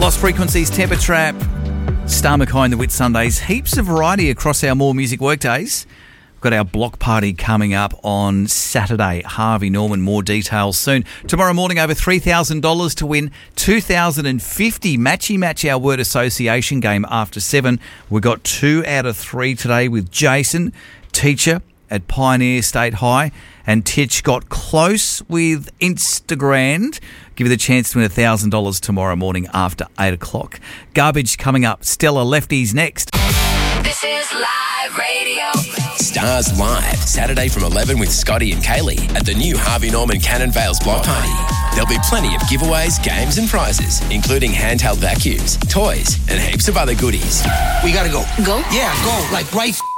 Lost Frequencies, Temper Trap, Star McKay and the Whit Sundays. Heaps of variety across our More Music Workdays. We've got our block party coming up on Saturday. Harvey Norman, more details soon. Tomorrow morning, over $3,000 to win. $2,050 Matchy Match, our word association game after 7. We got 2 out of 3 today with Jason, teacher at Pioneer State High, and Titch got close with Instagram. Give you the chance to win $1,000 tomorrow morning after 8 o'clock. Garbage coming up. Stella Lefties next. This is Live Radio. Stars Live, Saturday from 11 with Scotty and Kaylee at the new Harvey Norman Cannon Vales block party. There'll be plenty of giveaways, games and prizes, including handheld vacuums, toys and heaps of other goodies. We gotta go. Go? Yeah, go. Like right